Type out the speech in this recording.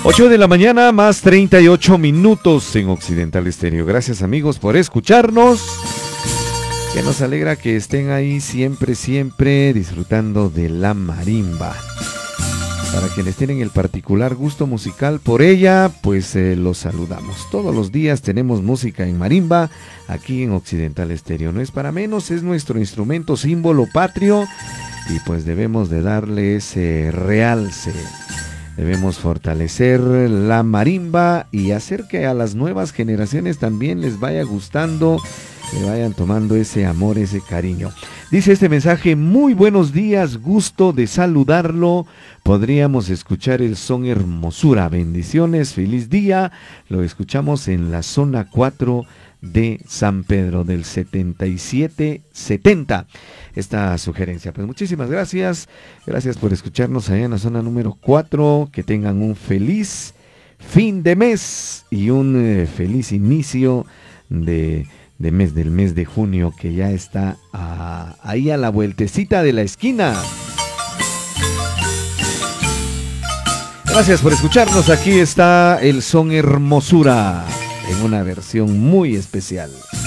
8 de la mañana más 38 minutos en Occidental Estéreo. Gracias amigos por escucharnos. Que nos alegra que estén ahí siempre, siempre disfrutando de la marimba. Para quienes tienen el particular gusto musical por ella, pues los saludamos. Todos los días tenemos música en marimba aquí en Occidental Estéreo. No es para menos, es nuestro instrumento símbolo patrio y pues debemos de darle ese realce. Debemos fortalecer la marimba y hacer que a las nuevas generaciones también les vaya gustando, le vayan tomando ese amor, ese cariño. Dice este mensaje: muy buenos días, gusto de saludarlo. Podríamos escuchar el son Hermosura. Bendiciones, feliz día. Lo escuchamos en la zona 4 de San Pedro del 7770. Esta sugerencia. Pues muchísimas gracias. Gracias por escucharnos allá en la zona número 4. Que tengan un feliz fin de mes y un feliz inicio del mes de junio, que ya está ahí a la vueltecita de la esquina. Gracias por escucharnos. Aquí está el son Hermosura en una versión muy especial.